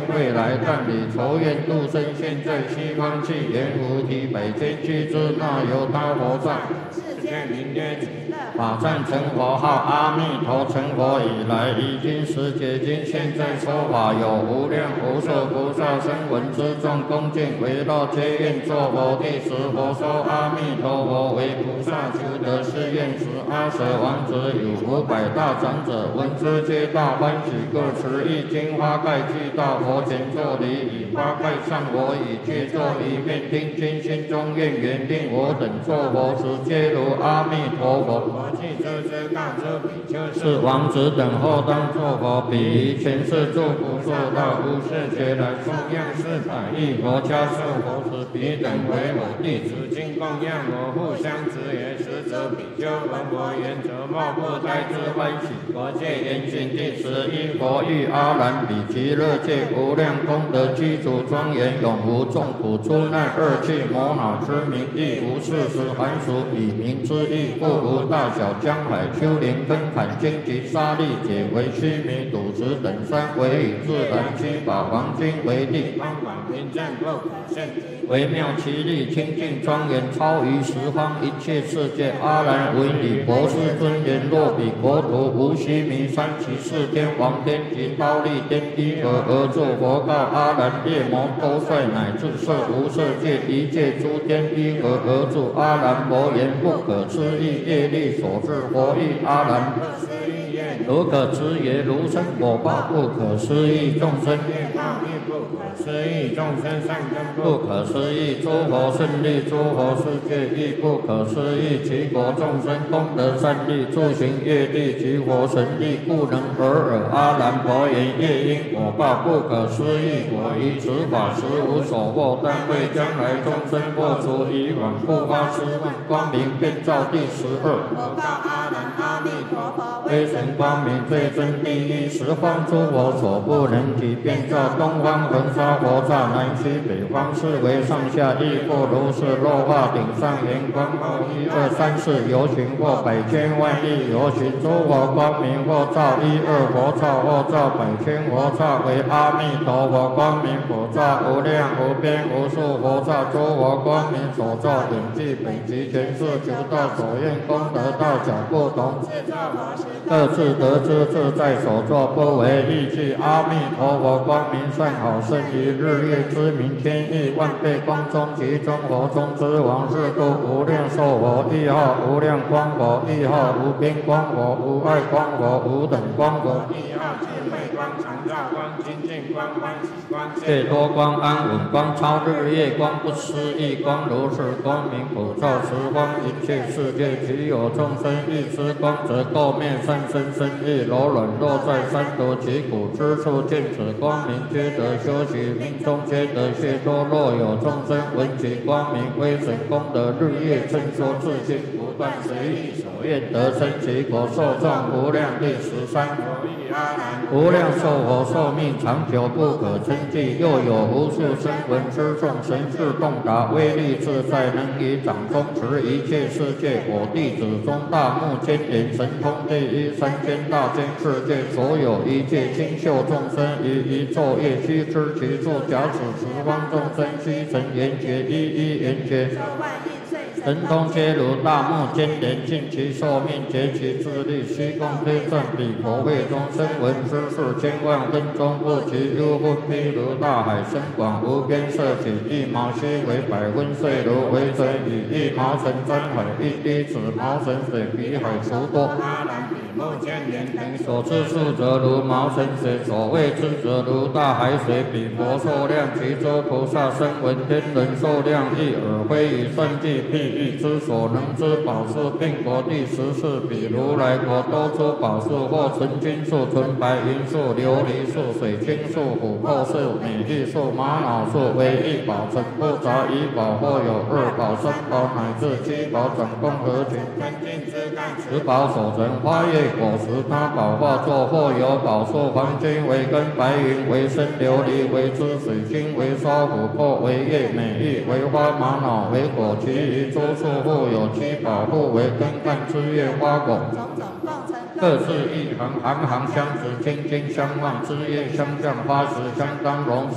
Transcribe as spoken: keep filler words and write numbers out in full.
未来但以仇怨度生，现在西方气言无体，百千俱胝那由他佛在。世间名曰法善成佛号阿弥陀，成佛以来已经十劫经，现在说法有无量无数菩萨声闻之众恭敬围绕皆愿作佛弟子。佛说阿弥陀佛为菩萨求得是愿时，阿舍王子有五百大长者闻之皆大欢喜，各持一金花盖具到佛前作礼，以花盖上我以具作一面，听经心中愿缘令我等作佛时，皆如阿弥陀佛。我既知之告知比丘是王子等后当作佛，彼于前世诸不受到无世劫来供养四百亿佛家受佛时，彼等为我弟子，今供养我互相执言，实则比丘闻我言则莫不胎之欢喜。佛戒严谨第十一，佛欲阿难比极乐界无量功德具足庄严，永无众苦出难恶趣魔恼之名，亦无事实寒暑以名之意，故无大小江海丘陵根坎荆棘沙砾解为须弥赌石等山，为以自然七宝黄金为地，方广平正不可胜，微妙其力清净庄严，超于十方一切世界。阿难闻以博士尊言，若彼国土无须弥山，其四天王天及忉利天依何而作？佛告阿难：夜魔多帅乃至色无色界一切诸天依何而作？阿难佛言：不可思议业力所致。佛欲阿难：如可思也，如生果报不可思议，众生业报亦不可思议，众生善根不可思议，诸佛胜利，诸佛世界亦不可思议，其国众生功德善利，诸行业力及佛神力，故能尔尔。阿难佛言：业因果报不可思议，我于此法实无所获，但为将来众生破除以往故发十万光明，遍照第十二。我告阿难：阿弥陀佛，威神光明最真第一，十方诸佛所不能及，遍照东方恒沙佛刹，南西北方四维上下亦复如是。落化顶上圆光后，一二三四游行或百千万亿游行，诸佛光明或照一二佛刹，或照百千佛刹，为阿弥陀佛光明佛刹，无量无边无数佛刹，诸佛光明所照顶具本集全是求道所愿功德大小不同，各自得知自在所作，不为异句。阿弥陀佛光明善好，胜于日月之明，千亿万倍光中，其中佛中之王，是故无量寿佛，亦号无量光佛，亦号无边光佛，无碍光佛，无等光佛，亦号智慧光、常照光、清净光、欢喜光、解脱光、安稳光、超日月光、不思议光，如是光明普照十方一切世界。其有众生欲知光，则垢面善身身意柔软，落在三毒其苦之处，见此光明，皆得修习，命中皆得解脱。若有众生闻其光明威神功德，日夜称说自信，不断随意所愿得生其国，寿众无量。第十三，无量寿佛寿命长久不可称计，又有无数声闻之众，神智洞达，威力自在，能以掌中持一切世界。我弟子中大目犍连神通第一，三千大千世界所有一切清秀众生，于一昼夜须知其处。假使十方众生须成圆觉，一一圆觉，神通皆如大目犍连，尽其寿命，竭其智力，虚空推算，彼佛会中声闻之事，千万分钟不及。幽分譬如大海，深广无边，色起一毛须为百分岁如，为水以一毛尘沾海，一滴子毛尘水比海除多。阿难比目犍连等所知数则如毛尘水，所谓之则如大海水。彼佛寿量，其诸菩萨声闻天人寿量，亦尔非以算计譬喻之所能知宝树，并国第十四。比如来国多出宝树，或纯金树、纯白银树、琉璃树、水晶树、琥珀树、美玉树、玛瑙树，为一宝成不杂一宝，或有二宝、三宝乃至七宝，整共合群，分尽之干，十宝所成。花叶果实他宝化作，或有宝树，黄金为根，白云为身，琉璃为枝，水晶为梢，琥珀为叶，美玉为花，玛瑙为果。其余诸树或有七宝，或为根干枝叶花果。种种共成各自一行，行行相持，心心相望，枝叶相向，花时相当，龙